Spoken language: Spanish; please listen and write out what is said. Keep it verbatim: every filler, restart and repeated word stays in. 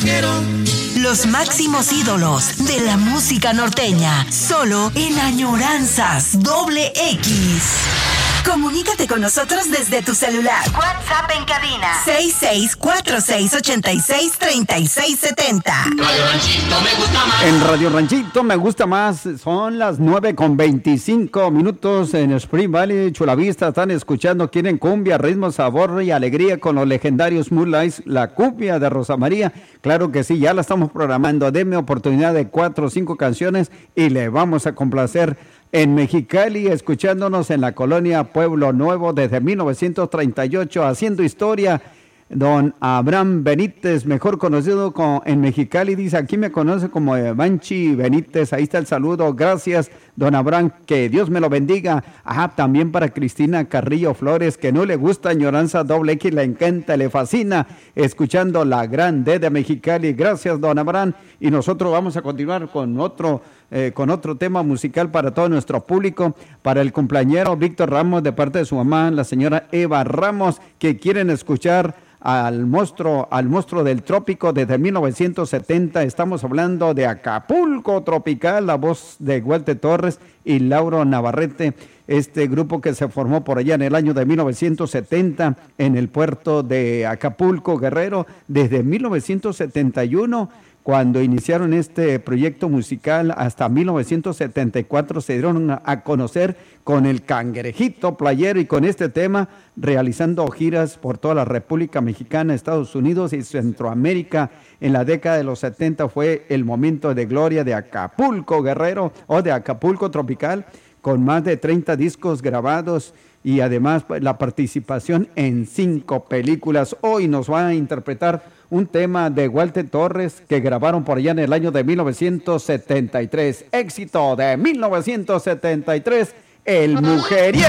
vaquero. Los máximos ídolos de la música norteña, solo en Añoranzas Doble X. Comunícate con nosotros desde tu celular. WhatsApp en cabina seis seis cuatro seis ocho seis tres seis siete cero. Radio Ranchito me gusta más. En Radio Ranchito me gusta más. Son las nueve con veinticinco minutos en Spring Valley, Chula Vista. Están escuchando, quieren cumbia, ritmo, sabor y alegría con los legendarios Moonlights, la cumbia de Rosa María. Claro que sí, ya la estamos programando. Deme oportunidad de cuatro o cinco canciones y le vamos a complacer. En Mexicali, escuchándonos en la colonia Pueblo Nuevo desde mil novecientos treinta y ocho, haciendo historia, don Abraham Benítez, mejor conocido como en Mexicali, dice, aquí me conoce como Banchi Benítez, ahí está el saludo, gracias, don Abraham, que Dios me lo bendiga. Ajá, también para Cristina Carrillo Flores, que no le gusta Añoranza Doble X, le encanta, le fascina, escuchando la gran D de Mexicali, gracias, don Abraham, y nosotros vamos a continuar con otro Eh, con otro tema musical para todo nuestro público, para el cumpleañero Víctor Ramos de parte de su mamá, la señora Eva Ramos, que quieren escuchar al monstruo, al monstruo del trópico desde mil novecientos setenta. Estamos hablando de Acapulco Tropical, la voz de Walter Torres y Lauro Navarrete, este grupo que se formó por allá en el año de mil novecientos setenta en el puerto de Acapulco, Guerrero, desde mil novecientos setenta y uno. Cuando iniciaron este proyecto musical, hasta mil novecientos setenta y cuatro se dieron a conocer con el Cangrejito Playero y con este tema realizando giras por toda la República Mexicana, Estados Unidos y Centroamérica. En la década de los setenta fue el momento de gloria de Acapulco Guerrero o de Acapulco Tropical, con más de treinta discos grabados y además la participación en cinco películas. Hoy nos va a interpretar un tema de Walter Torres que grabaron por allá en el año de mil novecientos setenta y tres. Éxito de mil novecientos setenta y tres, El Mujeriego.